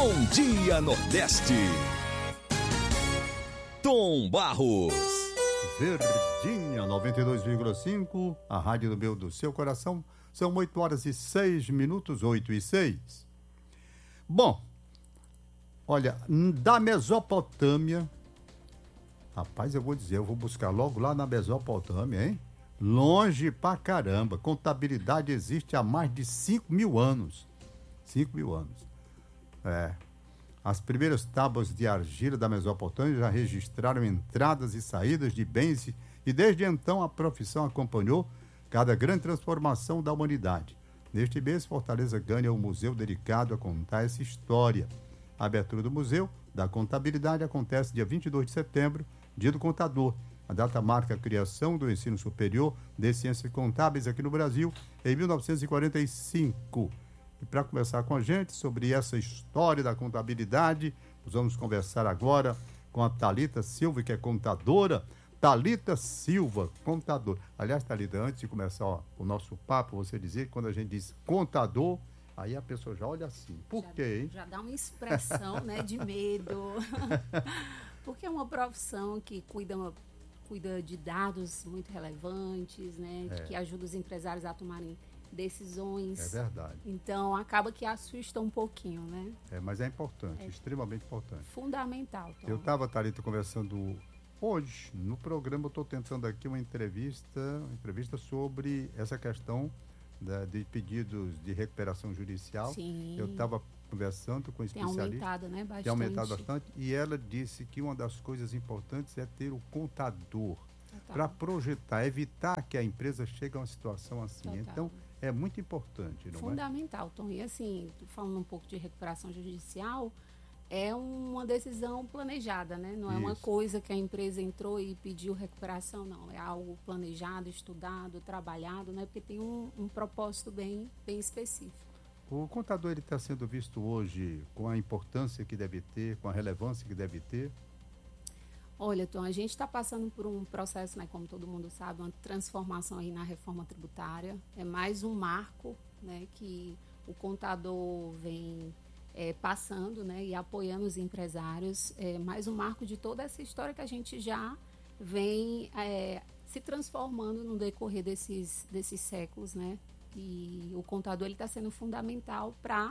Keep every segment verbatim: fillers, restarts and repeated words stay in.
Bom Dia Nordeste. Tom Barros. Verdinha noventa e dois vírgula cinco, a rádio do meu, do seu coração. São oito horas e seis minutos, oito e seis. Bom, olha, da Mesopotâmia, rapaz, eu vou dizer, eu vou buscar logo lá na Mesopotâmia, hein? Longe pra caramba. Contabilidade existe há mais de cinco mil anos. cinco mil anos. É. As primeiras tábuas de argila da Mesopotâmia já registraram entradas e saídas de bens e desde então a profissão acompanhou cada grande transformação da humanidade. Neste mês, Fortaleza ganha um museu dedicado a contar essa história. A abertura do Museu da Contabilidade acontece dia vinte e dois de setembro, dia do contador. A data marca a criação do ensino superior de ciências contábeis aqui no Brasil em mil novecentos e quarenta e cinco. E para conversar com a gente sobre essa história da contabilidade, nós vamos conversar agora com a Thalita Silva, que é contadora. Thalita Silva, contador. Aliás, Thalita, antes de começar ó, o nosso papo, você dizia que quando a gente diz contador, aí a pessoa já olha assim. Por já, quê, hein? Já dá uma expressão, né, de medo. Porque é uma profissão que cuida, cuida de dados muito relevantes, né, É. que ajuda os empresários a tomarem decisões. É verdade. Então, acaba que assusta um pouquinho, né? É, mas é importante, É. extremamente importante. Fundamental, Tom. Eu estava, Thalita, conversando hoje, no programa, eu estou tentando aqui uma entrevista, uma entrevista sobre essa questão da, de pedidos de recuperação judicial. Sim. Eu estava conversando com um Tem especialista. aumentado, né? Bastante. Tem aumentado bastante. E ela disse que uma das coisas importantes é ter o contador para projetar, evitar que a empresa chegue a uma situação assim. Total. Então, é muito importante, não Fundamental, Tom. E assim, falando um pouco de recuperação judicial, é uma decisão planejada, né? Não é uma Isso. coisa que a empresa entrou e pediu recuperação, não. É algo planejado, estudado, trabalhado, né? Porque tem um, um propósito bem, bem específico. é? O contador ele está sendo visto hoje com a importância que deve ter, com a relevância que deve ter. Olha, Tom, a gente está passando por um processo, né, como todo mundo sabe, uma transformação aí na reforma tributária. É mais um marco, né, que o contador vem é, passando, né, e apoiando os empresários. É mais um marco de toda essa história que a gente já vem é, se transformando no decorrer desses, desses séculos, né? E o contador está sendo fundamental para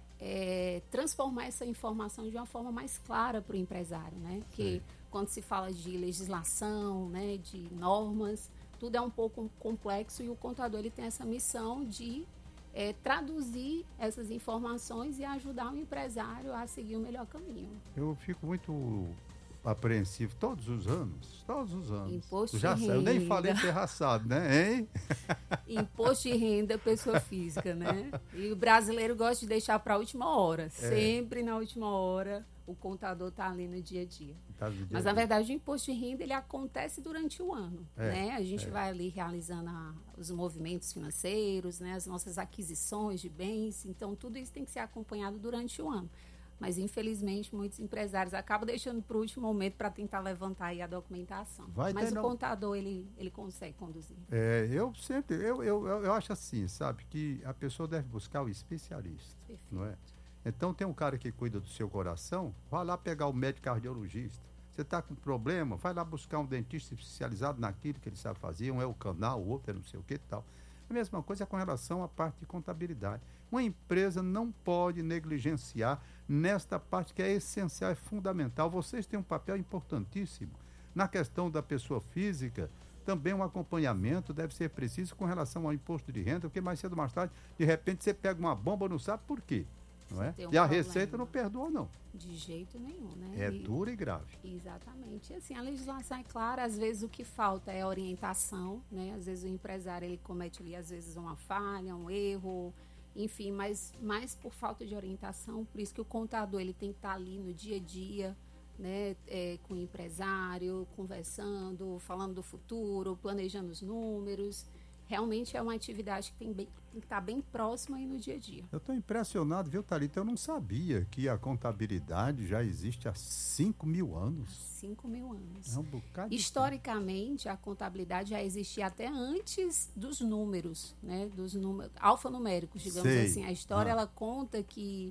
é, transformar essa informação de uma forma mais clara para o empresário, né? Porque quando se fala de legislação, né, de normas, tudo é um pouco complexo e o contador ele tem essa missão de é, traduzir essas informações e ajudar o empresário a seguir o melhor caminho. Eu fico muito apreensivo todos os anos, todos os anos. Imposto já de sei, eu nem renda. falei você já sabe, né, hein? Imposto de renda, pessoa física, né? E o brasileiro gosta de deixar para a última hora. É. Sempre na última hora o contador está ali no dia a dia. Tá dia Mas, na verdade, o imposto de renda ele acontece durante o ano. É, né? A gente é. vai ali realizando a, os movimentos financeiros, né? As nossas aquisições de bens. Então, tudo isso tem que ser acompanhado durante o ano. Mas, infelizmente, muitos empresários acabam deixando para o último momento para tentar levantar aí a documentação. Vai Mas o não... contador, ele, ele consegue conduzir. É, eu sempre, eu, eu, eu acho assim, sabe, que a pessoa deve buscar o especialista, Perfeito. não é? Então, tem um cara que cuida do seu coração, vai lá pegar o médico cardiologista. Você está com problema, vai lá buscar um dentista especializado naquilo que ele sabe fazer, um é o canal, o outro é não sei o que e tal. A mesma coisa com relação à parte de contabilidade. Uma empresa não pode negligenciar nesta parte que é essencial, é fundamental. Vocês têm um papel importantíssimo. Na questão da pessoa física, também um acompanhamento deve ser preciso com relação ao imposto de renda, porque mais cedo ou mais tarde, de repente, você pega uma bomba, não sabe por quê. Não é? Um e a problema. Receita não perdoa, não. De jeito nenhum, né? É e, dura e grave. Exatamente. E assim, a legislação é clara, às vezes o que falta é orientação, né? Às vezes o empresário, ele comete ali, às vezes, uma falha, um erro, enfim, mas mais por falta de orientação, por isso que o contador, ele tem que estar ali no dia a dia, né? É, com o empresário, conversando, falando do futuro, planejando os números. Realmente é uma atividade que tem, bem, tem que estar bem próxima aí no dia a dia. Eu estou impressionado, viu, Thalita? Eu não sabia que a contabilidade já existe há cinco mil anos. cinco mil anos. É um bocado de Historicamente, a contabilidade já existia até antes dos números, né? Dos números alfanuméricos, digamos Sei. assim. A história, Ah. ela conta que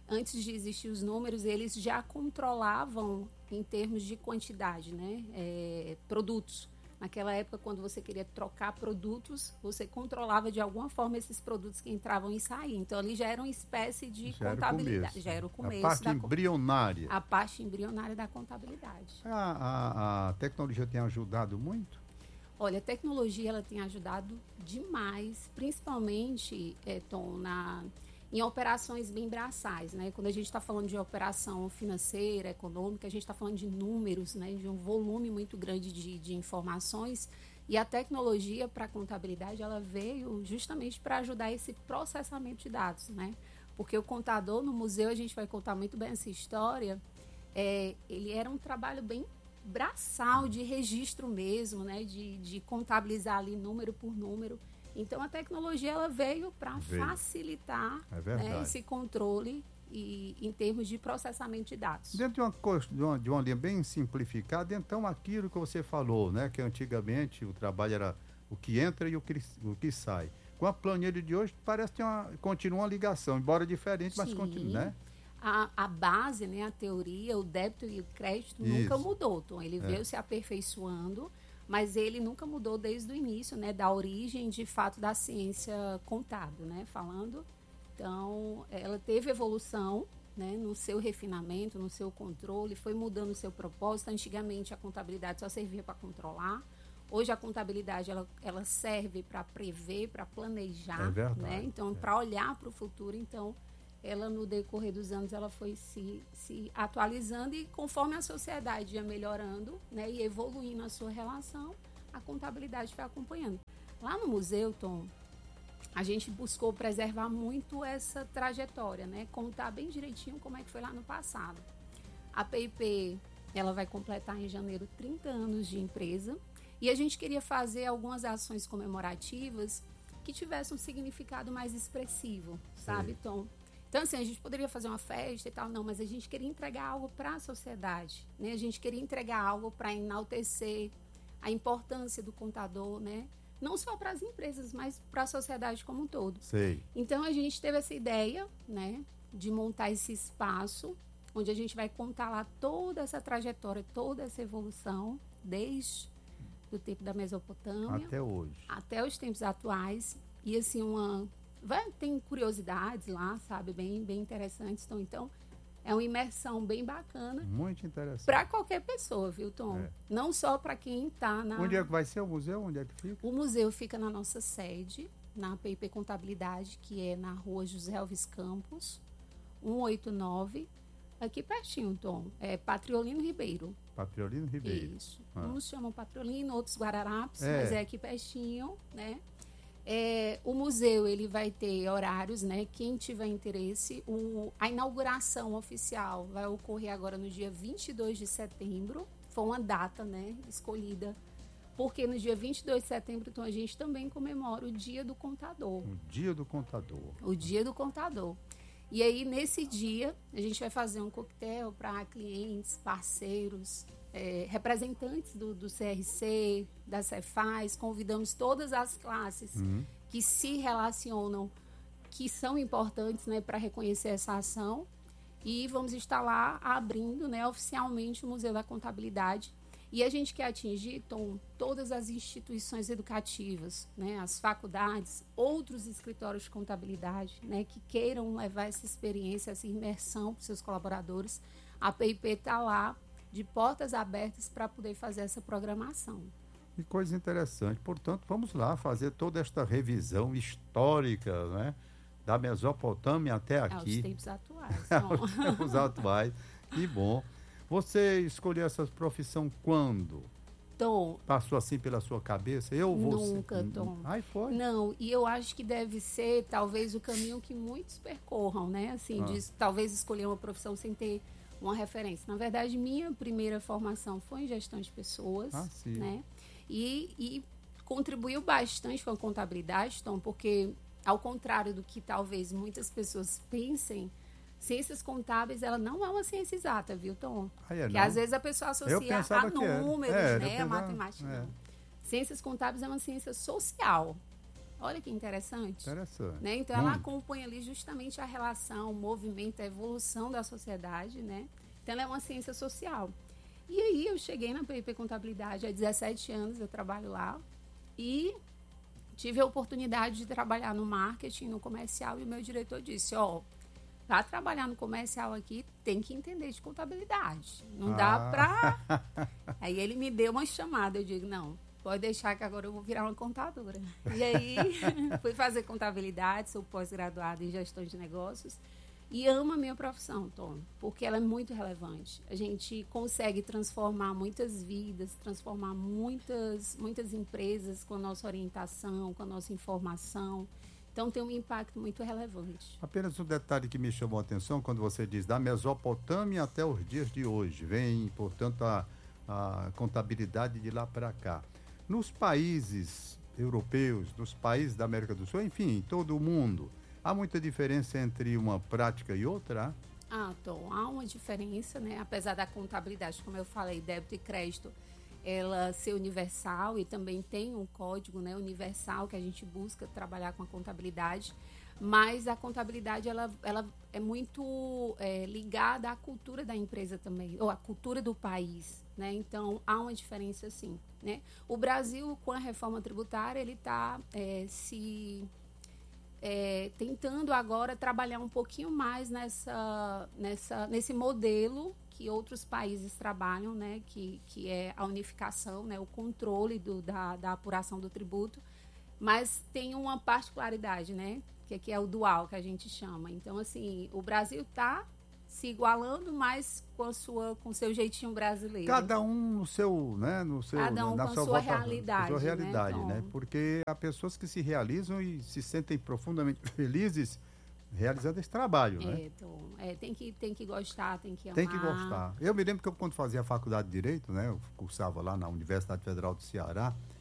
antes de existir os números, eles já controlavam em termos de quantidade, né? É, produtos. Naquela época, quando você queria trocar produtos, você controlava de alguma forma esses produtos que entravam e saíam. Então, ali já era uma espécie de já contabilidade. Já era o começo. A parte da, embrionária. A parte embrionária da contabilidade. A, a, a tecnologia tem ajudado muito? Olha, a tecnologia ela tem ajudado demais, principalmente, é, Tom, na... em operações bem braçais, né? Quando a gente está falando de operação financeira, econômica, a gente está falando de números, né? De um volume muito grande de, de informações. E a tecnologia para a contabilidade, ela veio justamente para ajudar esse processamento de dados, né? Porque o contador no museu, a gente vai contar muito bem essa história, é, ele era um trabalho bem braçal, de registro mesmo, né? De, de contabilizar ali número por número. Então, a tecnologia ela veio para facilitar é né, esse controle e, em termos de processamento de dados. Dentro de uma, de, uma, de uma linha bem simplificada, então, aquilo que você falou, né, que antigamente o trabalho era o que entra e o que, o que sai. Com a planilha de hoje, parece que uma, continua uma ligação, embora diferente, mas Sim. continua, né? A, a base, né, a teoria, o débito e o crédito Isso. nunca mudou, Tom. Ele É. veio se aperfeiçoando, mas ele nunca mudou desde o início, né, da origem, de fato, da ciência contábil, né, falando. Então, ela teve evolução, né, no seu refinamento, no seu controle, foi mudando o seu propósito. Antigamente, a contabilidade só servia para controlar. Hoje, a contabilidade, ela, ela serve para prever, para planejar, É verdade, né? Então, é. para olhar para o futuro. Então, ela, no decorrer dos anos, ela foi se, se atualizando e conforme a sociedade ia melhorando, né, e evoluindo a sua relação, a contabilidade foi acompanhando. Lá no museu, Tom, a gente buscou preservar muito essa trajetória, né, contar bem direitinho como é que foi lá no passado. A P I P, ela vai completar em janeiro trinta anos de empresa e a gente queria fazer algumas ações comemorativas que tivessem um significado mais expressivo, sabe, Tom? Então, assim, a gente poderia fazer uma festa e tal, não, mas a gente queria entregar algo para a sociedade, né? A gente queria entregar algo para enaltecer a importância do contador, né? Não só para as empresas, mas para a sociedade como um todo. Sei. Então, a gente teve essa ideia, né, de montar esse espaço onde a gente vai contar lá toda essa trajetória, toda essa evolução, desde o tempo da Mesopotâmia Até hoje. até os tempos atuais. E, assim, uma... Vai, tem curiosidades lá, sabe, bem, bem interessantes. Então, então, é uma imersão bem bacana. Muito interessante. Para qualquer pessoa, viu, Tom? É. Não só para quem está na... Onde é que vai ser o museu? Onde é que fica? O museu fica na nossa sede, na P I P Contabilidade, que é na rua José Alves Campos, cento e oitenta e nove, aqui pertinho, Tom. É Patriolino Ribeiro. Patriolino Ribeiro. Isso. Ah. Uns chamam Patriolino, outros Guararapes, É. mas é aqui pertinho, né? É, o museu ele vai ter horários, né? Quem tiver interesse, o, a inauguração oficial vai ocorrer agora no dia vinte e dois de setembro. Foi uma data, né, escolhida, porque no dia vinte e dois de setembro, então, a gente também comemora o Dia do Contador. O Dia do Contador. O Dia do Contador. E aí, nesse dia, a gente vai fazer um coquetel para clientes, parceiros, é, representantes do, do C R C, da Cefaz. Convidamos todas as classes Uhum. que se relacionam, que são importantes, né, para reconhecer essa ação. E vamos estar lá abrindo, né, oficialmente o Museu da Contabilidade. E a gente quer atingir, Tom, todas as instituições educativas, né, as faculdades, outros escritórios de contabilidade, né, que queiram levar essa experiência, essa imersão para os seus colaboradores. A P I P está lá, de portas abertas, para poder fazer essa programação. Que coisa interessante. Portanto, vamos lá fazer toda esta revisão histórica, né? Da Mesopotâmia até aqui. Aos tempos atuais. Tom. Aos tempos atuais. Que bom. Você escolheu essa profissão quando? Tom, Passou assim pela sua cabeça? Eu vou ser- Nunca, Tom. Ai, foi? não, e eu acho que deve ser, talvez, o caminho que muitos percorram, né? Assim, Ah. de talvez escolher uma profissão sem ter uma referência. Na verdade, minha primeira formação foi em gestão de pessoas, Ah, sim. né? E, e contribuiu bastante com a contabilidade, Tom, porque, ao contrário do que talvez muitas pessoas pensem, ciências contábeis, ela não é uma ciência exata, viu, Tom? Ah, é, Porque não? às vezes a pessoa Eu associa pensava a que era. números, É, eu né? A pensava- matemática, é. não. Ciências contábeis é uma ciência social. Olha que interessante. Interessante. Né? Então, Muito. ela acompanha ali justamente a relação, o movimento, a evolução da sociedade, né? Então, ela é uma ciência social. E aí, eu cheguei na P I P Contabilidade há dezessete anos, eu trabalho lá, e tive a oportunidade de trabalhar no marketing, no comercial, e o meu diretor disse, ó, para trabalhar no comercial aqui, tem que entender de contabilidade. Não ah. dá para... Aí ele me deu uma chamada, eu digo, não, pode deixar que agora eu vou virar uma contadora. E aí, fui fazer contabilidade, sou pós-graduada em gestão de negócios, e amo a minha profissão, Tom, porque ela é muito relevante. A gente consegue transformar muitas vidas, transformar muitas, muitas empresas com a nossa orientação, com a nossa informação. Então, tem um impacto muito relevante. Apenas um detalhe que me chamou a atenção, quando você diz da Mesopotâmia até os dias de hoje. Vem, portanto, a, a contabilidade de lá para cá. Nos países europeus, nos países da América do Sul, enfim, em todo o mundo, há muita diferença entre uma prática e outra? Ah, Tom, há uma diferença, né? Apesar da contabilidade, como eu falei, débito e crédito, ela ser universal e também tem um código, né, universal que a gente busca trabalhar com a contabilidade, mas a contabilidade ela, ela é muito é, ligada à cultura da empresa também, ou à cultura do país, né? Então, há uma diferença sim, né? O Brasil, com a reforma tributária, ele está é, se... É, tentando agora trabalhar um pouquinho mais nessa, nessa, nesse modelo que outros países trabalham, né, que, que é a unificação, né, o controle do, da, da apuração do tributo, mas tem uma particularidade, né, que aqui é o dual, que a gente chama. Então, assim, o Brasil está se igualando, mas com a sua, com seu jeitinho brasileiro. Cada um no seu, né, no seu, Cada um na com a sua, sua volta, realidade, sua realidade, né, né? Porque há pessoas que se realizam e se sentem profundamente felizes realizando esse trabalho, é, né? Tom, é, tem que tem que gostar, tem que amar. Tem que gostar. Eu me lembro que eu, quando fazia a faculdade de Direito, né, eu cursava lá na Universidade Federal do Ceará,